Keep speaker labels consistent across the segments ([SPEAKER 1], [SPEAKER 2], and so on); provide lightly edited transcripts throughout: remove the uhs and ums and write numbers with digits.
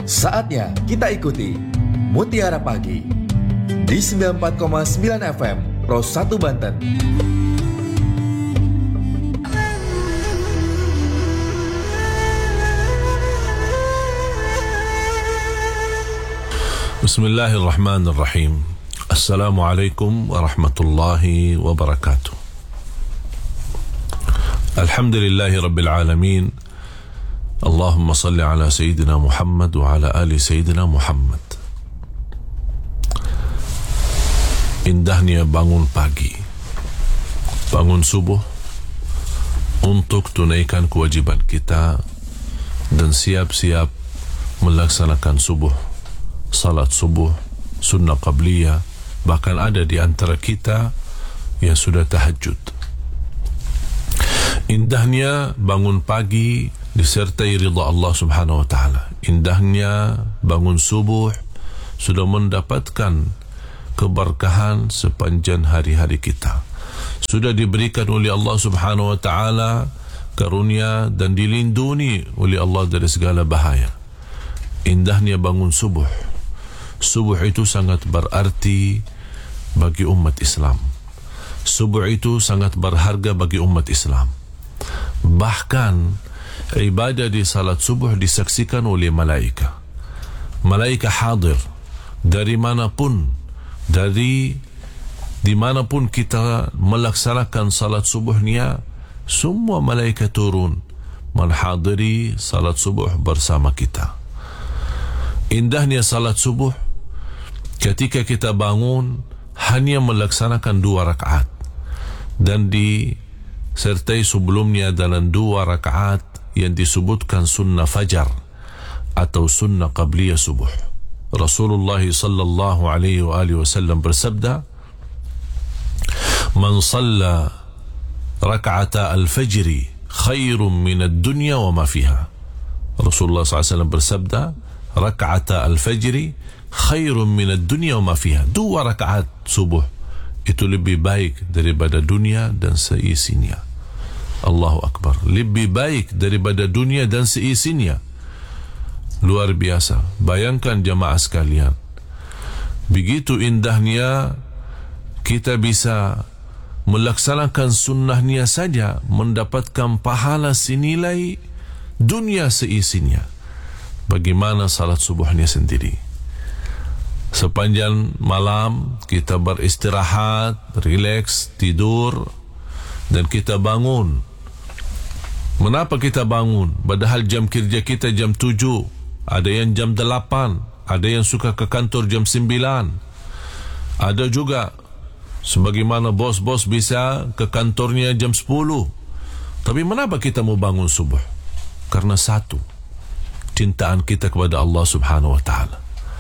[SPEAKER 1] Saatnya kita ikuti Mutiara Pagi di 94,9 FM Pro 1 Banten.
[SPEAKER 2] Bismillahirrahmanirrahim. Assalamualaikum warahmatullahi wabarakatuh. Alhamdulillahi rabbil alamin. Allahumma salli ala Sayyidina Muhammad wa ala ali Sayyidina Muhammad. Indahnya bangun pagi, bangun subuh untuk tunaikan kewajiban kita dan siap-siap melaksanakan subuh, salat subuh, sunnah qabliyah. Bahkan ada di antara kita yang sudah tahajud. Indahnya bangun pagi disertai ridha Allah subhanahu wa ta'ala. Indahnya bangun subuh sudah mendapatkan keberkahan sepanjang hari-hari kita. Sudah diberikan oleh Allah subhanahu wa ta'ala karunia dan dilindungi oleh Allah dari segala bahaya. Indahnya bangun subuh. Subuh itu sangat berarti bagi umat Islam. Subuh itu sangat berharga bagi umat Islam. Bahkan ibadah di salat subuh disaksikan oleh malaikat. Malaikat hadir dari manapun, dari dimanapun kita melaksanakan salat subuhnya, semua malaikat turun menghadiri salat subuh bersama kita. Indahnya salat subuh ketika kita bangun hanya melaksanakan 2 rakaat dan disertai sebelumnya dalam 2 rakaat yang disebutkan sunnah fajar atau sunnah qabliyah subuh. Rasulullah sallallahu alaihi wasallam bersabda, "Man shalla rak'ata al-fajr khairun min ad-dunya wa ma fiha." Rasulullah SAW bersabda, "Rak'ata al-fajr khairun min ad-dunya wa ma fiha." 2 rakaat subuh itu lebih baik daripada dunia dan seisinya. Allahu Akbar. Lebih baik daripada dunia dan seisinya. Luar biasa. Bayangkan jamaah sekalian, begitu indahnya kita bisa melaksanakan sunnahnya saja mendapatkan pahala senilai dunia seisinya. Bagaimana salat subuhnya sendiri? Sepanjang malam kita beristirahat, rileks, tidur, dan kita bangun. Mengapa kita bangun? Padahal jam kerja kita jam 7, ada yang jam 8, ada yang suka ke kantor jam 9. Ada juga sebagaimana bos-bos bisa ke kantornya jam 10. Tapi mengapa kita mau bangun subuh? Karena satu, cintaan kita kepada Allah subhanahu wa ta'ala.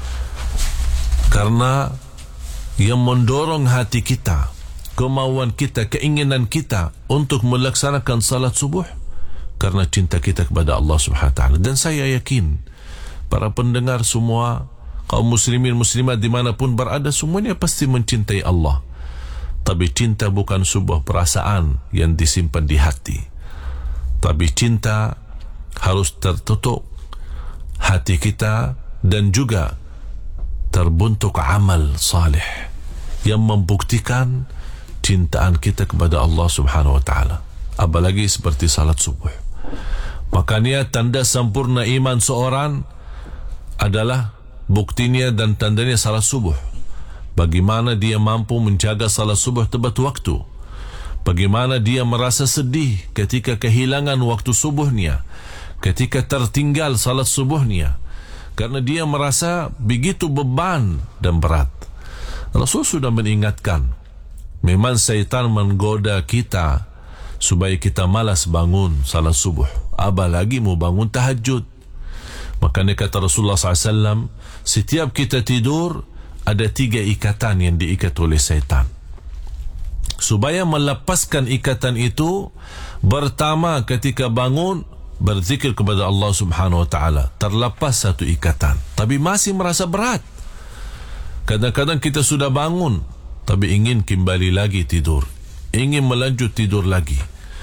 [SPEAKER 2] Karena yang mendorong hati kita, kemauan kita, keinginan kita untuk melaksanakan salat subuh karena cinta kita kepada Allah subhanahu wa ta'ala. Dan saya yakin para pendengar semua, kaum muslimin muslimat dimanapun berada, semuanya pasti mencintai Allah. Tapi cinta bukan sebuah perasaan yang disimpan di hati. Tapi cinta harus tertutup hati kita dan juga terbentuk amal salih yang membuktikan cintaan kita kepada Allah subhanahu wa ta'ala. Apalagi seperti salat subuh. Makanya tanda sempurna iman seorang adalah buktinya dan tandanya salat subuh. Bagaimana dia mampu menjaga salat subuh tepat waktu. Bagaimana dia merasa sedih ketika kehilangan waktu subuhnya, ketika tertinggal salat subuhnya, karena dia merasa begitu beban dan berat. Rasul sudah mengingatkan, memang syaitan menggoda kita supaya kita malas bangun salat subuh, apalagi mau bangun tahajud. Makanya kata Rasulullah SAW, setiap kita tidur ada 3 ikatan yang diikat oleh syaitan. Supaya melepaskan ikatan itu, pertama ketika bangun berzikir kepada Allah subhanahu wa ta'ala, terlepas satu ikatan, tapi masih merasa berat. Kadang-kadang kita sudah bangun tapi ingin kembali lagi tidur, ingin melanjut tidur lagi.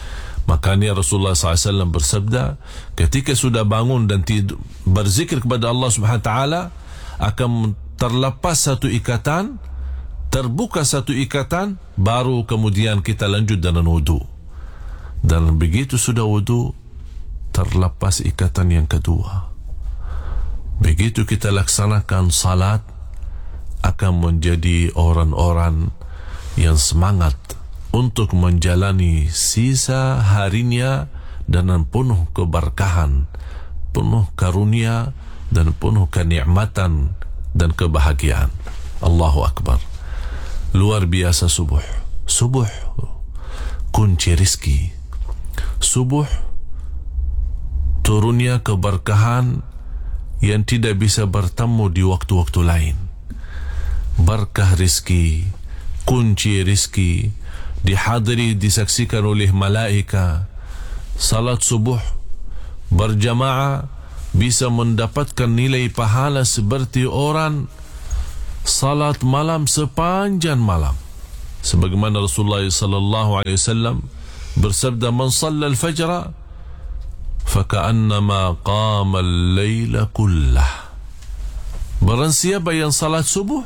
[SPEAKER 2] Makanya Rasulullah SAW bersabda, ketika sudah bangun dan tidur, berzikir kepada Allah Subhanahu Wa Taala, akan terlepas satu ikatan, terbuka satu ikatan, baru kemudian kita lanjut dengan wudu. Dan begitu sudah wudu, terlepas ikatan yang kedua. Begitu kita laksanakan salat, akan menjadi orang-orang yang semangat untuk menjalani sisa harinya dengan penuh keberkahan, penuh karunia, dan penuh kenikmatan dan kebahagiaan. Allahu Akbar. Luar biasa subuh. Subuh kunci rizki. Subuh turunnya keberkahan yang tidak bisa bertemu di waktu-waktu lain. Berkah rizki, kunci rizki, dihadiri, disaksikan oleh malaika. Salat subuh berjamaah bisa mendapatkan nilai pahala seperti orang salat malam sepanjang malam. Sebagaimana Rasulullah sallallahu alaihi wasallam bersabda, "Man shalla al-fajr faka'annama qama al-laila kullah." Barang siapa yang salat subuh,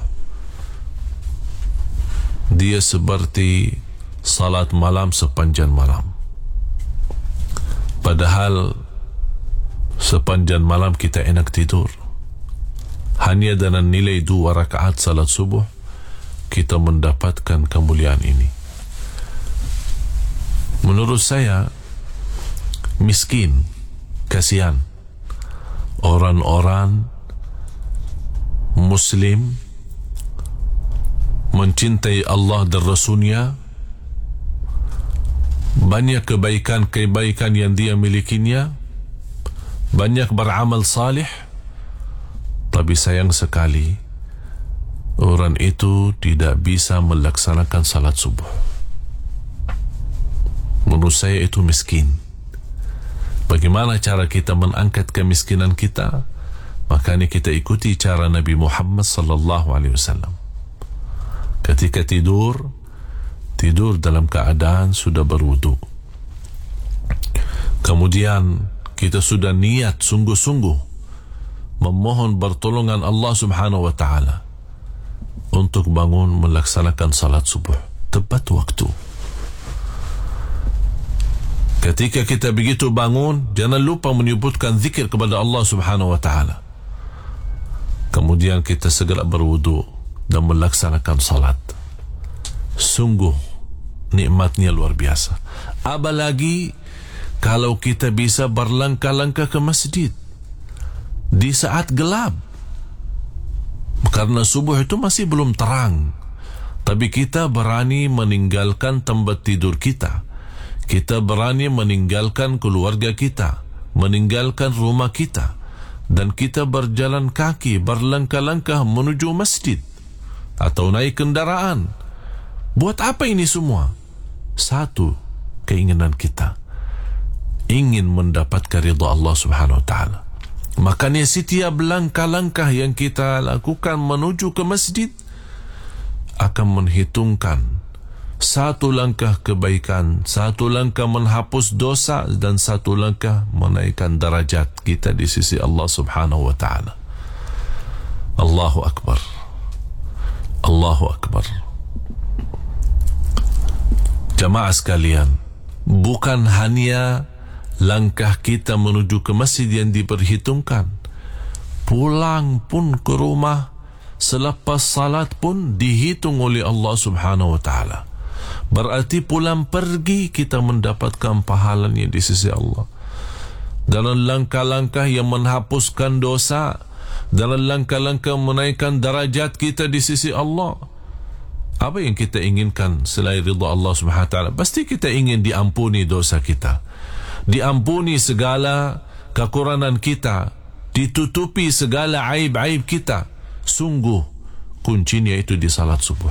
[SPEAKER 2] dia seperti salat malam sepanjang malam. Padahal sepanjang malam kita enak tidur. Hanya dengan nilai 2 rakaat salat subuh kita mendapatkan kemuliaan ini. Menurut saya miskin, kasihan orang-orang Muslim mencintai Allah dan Rasulnya, banyak kebaikan-kebaikan yang dia milikinya, banyak beramal salih, tapi sayang sekali orang itu tidak bisa melaksanakan salat subuh. Menurut saya itu miskin. Bagaimana cara kita mengangkat kemiskinan kita? Makanya kita ikuti cara Nabi Muhammad sallallahu alaihi wasallam. Ketika tidur dalam keadaan sudah berwudu. Kemudian kita sudah niat sungguh-sungguh memohon pertolongan Allah Subhanahu wa taala untuk bangun melaksanakan salat subuh tepat waktu. Ketika kita begitu bangun, jangan lupa menyebutkan zikir kepada Allah Subhanahu wa taala. Kemudian kita segera berwudu dan melaksanakan salat. Sungguh nikmatnya luar biasa. Apalagi kalau kita bisa berlangkah-langkah ke masjid di saat gelap, karena subuh itu masih belum terang, tapi kita berani meninggalkan tempat tidur kita, kita berani meninggalkan keluarga kita, meninggalkan rumah kita, dan kita berjalan kaki, berlangkah-langkah menuju masjid atau naik kendaraan. Buat apa ini semua? Satu, keinginan kita ingin mendapatkan ridha Allah Subhanahu wa taala. Makanya setiap langkah-langkah yang kita lakukan menuju ke masjid akan menghitungkan satu langkah kebaikan, satu langkah menghapus dosa, dan satu langkah menaikkan darajat kita di sisi Allah Subhanahu wa taala. Allahu Akbar. Allahu Akbar. Jamaah sekalian, bukan hanya langkah kita menuju ke masjid yang diperhitungkan, pulang pun ke rumah selepas salat pun dihitung oleh Allah Subhanahu wa taala. Berarti pulang pergi kita mendapatkan pahalanya di sisi Allah. Dalam langkah-langkah yang menghapuskan dosa, dalam langkah-langkah menaikkan darajat kita di sisi Allah. Apa yang kita inginkan selain ridha Allah Subhanahu wa taala? Pasti kita ingin diampuni dosa kita, diampuni segala kekurangan kita, ditutupi segala aib-aib kita. Sungguh kuncinya itu di salat subuh.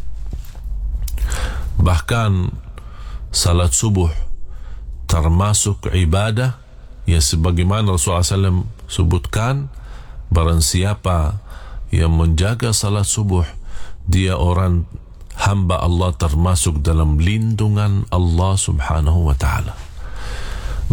[SPEAKER 2] Bahkan salat subuh termasuk ibadah yang sebagaimana Rasulullah SAW sebutkan, barang siapa yang menjaga salat subuh, dia orang hamba Allah termasuk dalam lindungan Allah Subhanahu wa taala.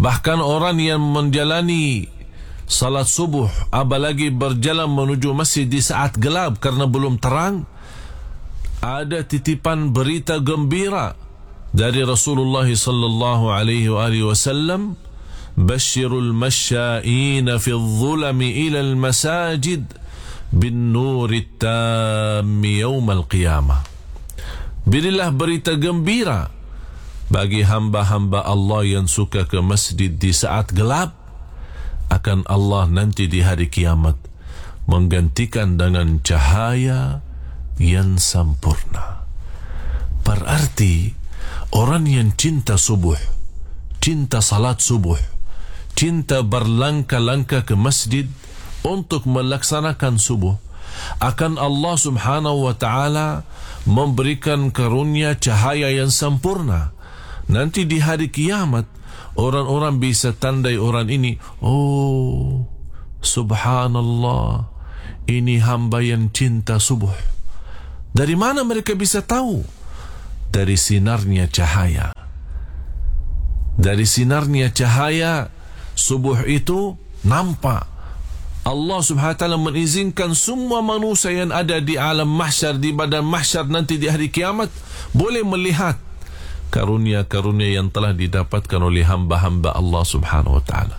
[SPEAKER 2] Bahkan orang yang menjalani salat subuh, apalagi berjalan menuju masjid di saat gelap karena belum terang, ada titipan berita gembira dari Rasulullah sallallahu alaihi wasallam, "Basyirul masya'ina fi adh-dhulami ila al-masajid bin nuri at-tammi yawm al-qiyamah." Berilah berita gembira bagi hamba-hamba Allah yang suka ke masjid di saat gelap, akan Allah nanti di hari kiamat menggantikan dengan cahaya yang sempurna. Berarti orang yang cinta subuh, cinta salat subuh, cinta berlangkah-langkah ke masjid untuk melaksanakan subuh, akan Allah subhanahu wa ta'ala memberikan karunia cahaya yang sempurna. Nanti di hari kiamat orang-orang bisa tandai orang ini, oh subhanallah, ini hamba yang cinta subuh. Dari mana mereka bisa tahu? Dari sinarnya cahaya. Dari sinarnya cahaya subuh itu nampak. Allah subhanahu wa ta'ala mengizinkan semua manusia yang ada di alam mahsyar, di badan mahsyar nanti di hari kiamat, boleh melihat karunia-karunia yang telah didapatkan oleh hamba-hamba Allah subhanahu wa ta'ala.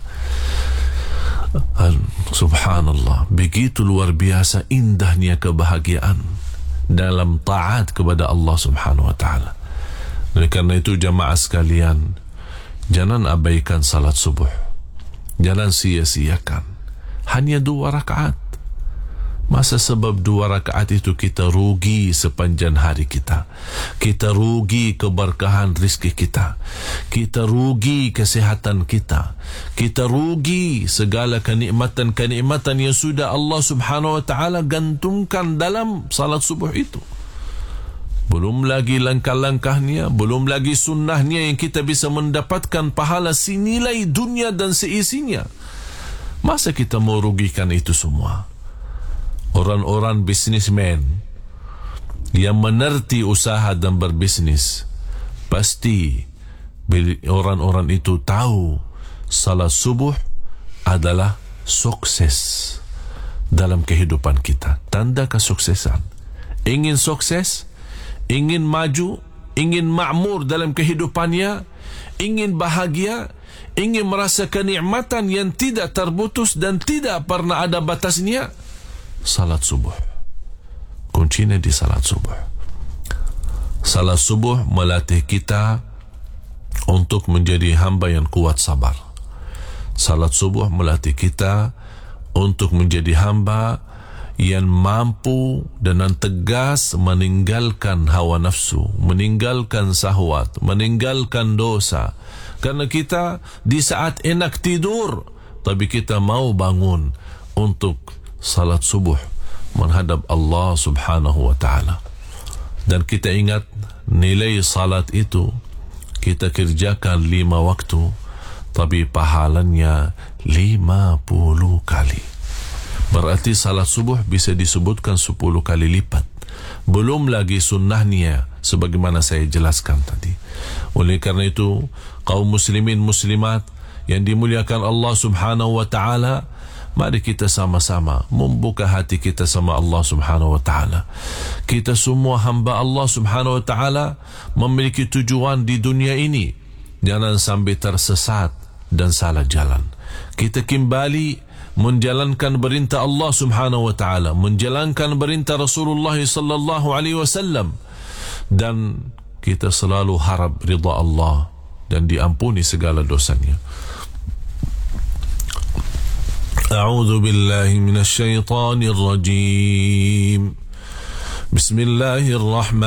[SPEAKER 2] Subhanallah, begitu luar biasa indahnya kebahagiaan dalam taat kepada Allah subhanahu wa ta'ala. Oleh karena itu jamaah sekalian, jangan abaikan salat subuh, jangan sia-siakan. Hanya 2 rakaat. Masa sebab 2 rakaat itu kita rugi sepanjang hari kita. Kita rugi keberkahan rizki kita. Kita rugi kesehatan kita. Kita rugi segala kenikmatan-kenikmatan yang sudah Allah subhanahu wa ta'ala gantungkan dalam salat subuh itu. Belum lagi langkah-langkahnya, belum lagi sunnahnya yang kita bisa mendapatkan pahala senilai dunia dan seisinya. Masa kita mau rugikan itu semua? Orang-orang bisnismen yang menerti usaha dan berbisnis, pasti orang-orang itu tahu salat subuh adalah sukses dalam kehidupan kita. Tanda kesuksesan. Ingin sukses, ingin maju, ingin makmur dalam kehidupannya, ingin bahagia, ingin merasa kenikmatan yang tidak terputus dan tidak pernah ada batasnya, salat subuh. Kuncinya di salat subuh. Salat subuh melatih kita untuk menjadi hamba yang kuat sabar. Salat subuh melatih kita untuk menjadi hamba yang mampu dengan tegas meninggalkan hawa nafsu, meninggalkan syahwat, meninggalkan dosa. Karena kita di saat enak tidur, tapi kita mau bangun untuk salat subuh menghadap Allah subhanahu wa ta'ala. Dan kita ingat nilai salat itu, kita kerjakan 5 waktu, tapi pahalanya 50 kali. Berarti salat subuh bisa disebutkan 10 kali lipat. Belum lagi sunnahnya sebagaimana saya jelaskan tadi. Oleh karena itu, kaum muslimin muslimat yang dimuliakan Allah subhanahu wa ta'ala, mari kita sama-sama membuka hati kita sama Allah subhanahu wa ta'ala. Kita semua hamba Allah subhanahu wa ta'ala memiliki tujuan di dunia ini. Jangan sampai tersesat dan salah jalan. Kita kembali menjalankan perintah Allah subhanahu wa ta'ala, menjalankan perintah Rasulullah sallallahu alaihi wasallam, dan kita selalu harap ridha Allah dan diampuni segala dosanya. A'udzu billahi minasy syaithanir rajim. Bismillahirrahmanirrahim.